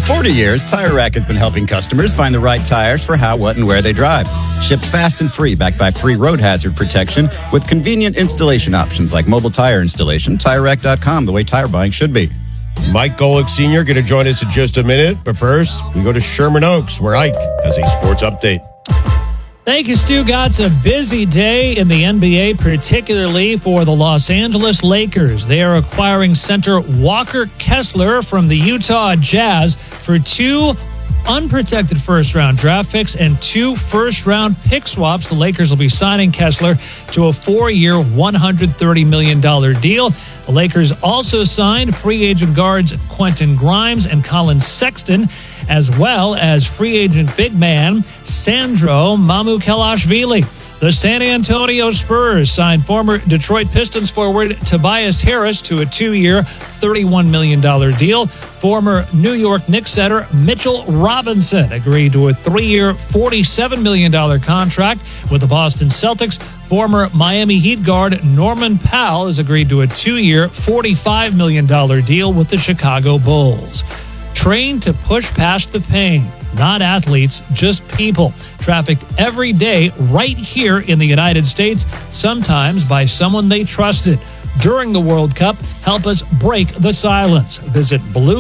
40 years, Tire Rack has been helping customers find the right tires for how, what, and where they drive. Shipped fast and free, backed by free road hazard protection with convenient installation options like mobile tire installation. TireRack.com, the way tire buying should be. Mike Golick Sr. going to join us in just a minute. But first, we go to Sherman Oaks, where Ike has a sports update. Thank you, Stu. It's a busy day in the NBA, particularly for the Los Angeles Lakers. They are acquiring center Walker Kessler from the Utah Jazz for 2 unprotected first-round draft picks and 2 first-round pick swaps. The Lakers will be signing Kessler to a 4-year, $130 million deal. The Lakers also signed free agent guards Quentin Grimes and Colin Sexton, as well as free agent big man Sandro Mamukelashvili. The San Antonio Spurs signed former Detroit Pistons forward Tobias Harris to a 2-year, $31 million deal. Former New York Knicks center Mitchell Robinson agreed to a 3-year, $47 million contract with the Boston Celtics. Former Miami Heat guard Norman Powell has agreed to a 2-year, $45 million deal with the Chicago Bulls. Trained to push past the pain. Not athletes, just people. Trafficked every day right here in the United States, sometimes by someone they trusted. During the World Cup, help us break the silence. Visit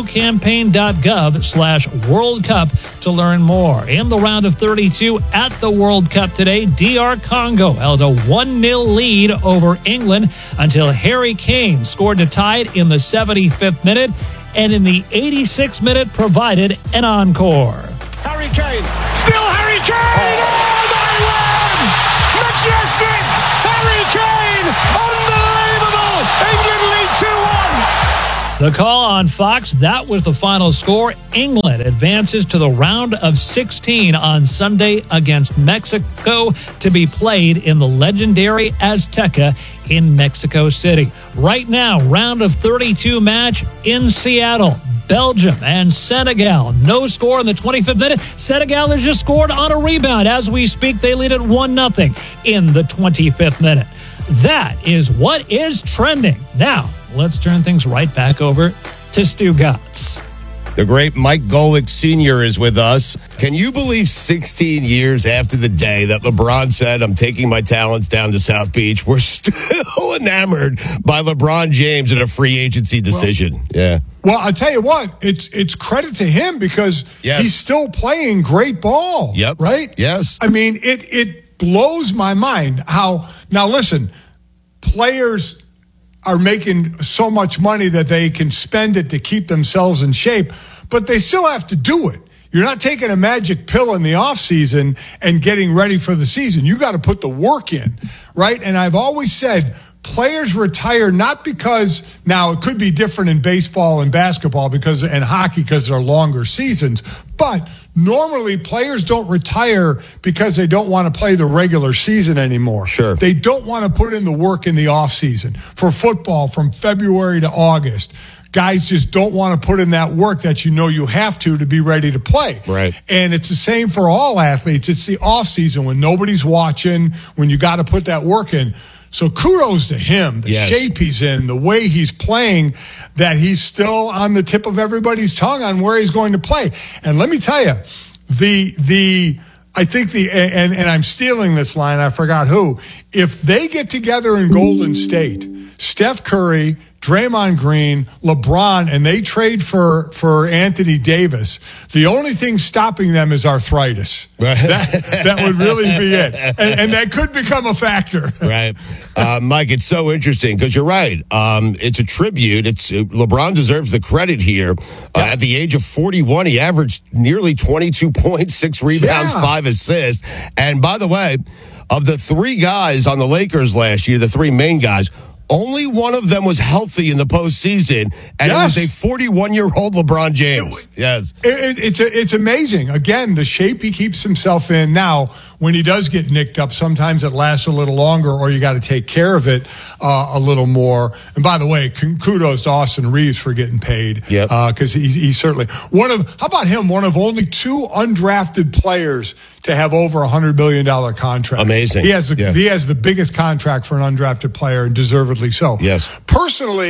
bluecampaign.gov/World Cup to learn more. In the round of 32 at the World Cup today, DR Congo held a 1-0 lead over England until Harry Kane scored to tie it in the 75th minute, and in the 86th minute provided an encore. Harry Kane, still Harry Kane! Oh, they win! Majestic! Harry Kane! Unbelievable! England lead 2-1! The call on Fox, that was the final score. England advances to the round of 16 on Sunday against Mexico to be played in the legendary Azteca in Mexico City. Right now, round of 32 match in Seattle. Belgium and Senegal. No score in the 25th minute. Senegal has just scored on a rebound. As we speak, they lead at 1-0 in the 25th minute. That is what is trending. Now, let's turn things right back over to Stu Gatz. The great Mike Golick Sr. is with us. Can you believe 16 years after the day that LeBron said, I'm taking my talents down to South Beach, we're still enamored by LeBron James in a free agency decision? Well, I'll tell you what, it's credit to him because he's still playing great ball. Yep. Right? Yes. I mean, it blows my mind how, now listen, players are making so much money that they can spend it to keep themselves in shape, but they still have to do it. You're not taking a magic pill in the offseason and getting ready for the season. You got to put the work in, right? And I've always said players retire not because, now it could be different in baseball and basketball and hockey because they're longer seasons, but normally players don't retire because they don't want to play the regular season anymore. Sure. They don't want to put in the work in the offseason. For football, from February to August, guys just don't want to put in that work that you have to be ready to play. Right. And it's the same for all athletes. It's the offseason when nobody's watching, when you got to put that work in. So kudos to him, the shape he's in, the way he's playing, that he's still on the tip of everybody's tongue on where he's going to play. And let me tell you, and I'm stealing this line, I forgot who, if they get together in Golden State, Steph Curry, Draymond Green, LeBron, and they trade for Anthony Davis, the only thing stopping them is arthritis. Right. That would really be it. And that could become a factor. Right. Mike, it's so interesting because you're right. It's a tribute. LeBron deserves the credit here. At the age of 41, he averaged nearly 22 points, 6 rebounds, 5 assists. And by the way, of the 3 guys on the Lakers last year, the 3 main guys, only one of them was healthy in the postseason, and it was a 41-year-old LeBron James. It's amazing. Again, the shape he keeps himself in. Now, when he does get nicked up, sometimes it lasts a little longer, or you got to take care of it a little more. And by the way, kudos to Austin Reeves for getting paid, because he's certainly how about him? One of only 2 undrafted players to have over $100 million contract. Amazing. He has the biggest contract for an undrafted player, and deservedly so. Yes. Personally,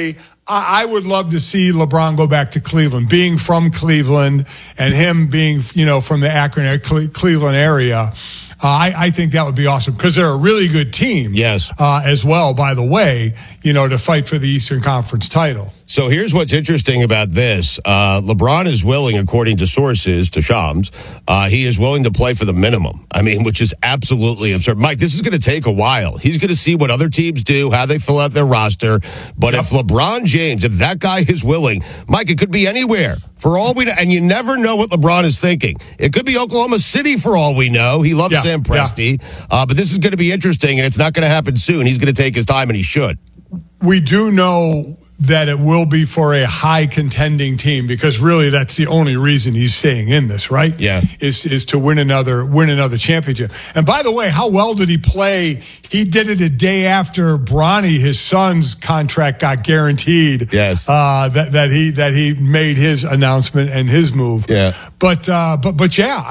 I would love to see LeBron go back to Cleveland. Being from Cleveland and him being, from the Akron, Cleveland area, I think that would be awesome because they're a really good team. Yes. As well, by the way, to fight for the Eastern Conference title. So here's what's interesting about this. LeBron is willing, according to sources, to Shams, he is willing to play for the minimum. Which is absolutely absurd. Mike, this is going to take a while. He's going to see what other teams do, how they fill out their roster. But if LeBron James, if that guy is willing, Mike, it could be anywhere. For all we know, and you never know what LeBron is thinking. It could be Oklahoma City for all we know. He loves Sam Presti. But this is going to be interesting, and it's not going to happen soon. He's going to take his time, and he should. We do know that it will be for a high contending team because really that's the only reason he's staying in this, right? Yeah. Is to win another championship. And by the way, how well did he play? He did it a day after Bronny, his son's contract got guaranteed. Yes. That he made his announcement and his move. Yeah. But yeah,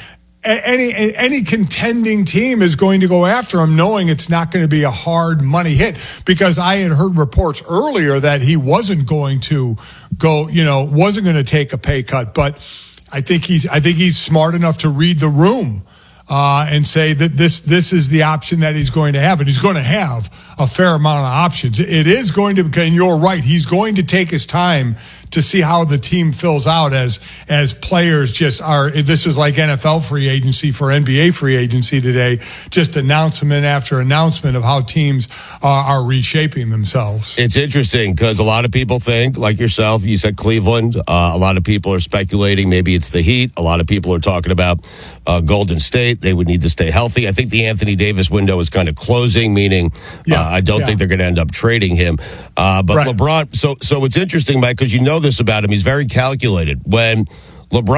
any contending team is going to go after him knowing it's not going to be a hard money hit because I had heard reports earlier that he wasn't going to wasn't going to take a pay cut, but I think he's smart enough to read the room and say that this is the option that he's going to have, and he's going to have a fair amount of options. It is going to, and you're right, he's going to take his time to see how the team fills out as players just are. This is like NFL free agency for NBA free agency today, just announcement after announcement of how teams are reshaping themselves. It's interesting because a lot of people think, like yourself, you said Cleveland. A lot of people are speculating maybe it's the Heat. A lot of people are talking about Golden State. They would need to stay healthy. I think the Anthony Davis window is kind of closing, meaning I don't think they're going to end up trading him. But LeBron, so it's interesting, Mike, because this about him. He's very calculated. When LeBron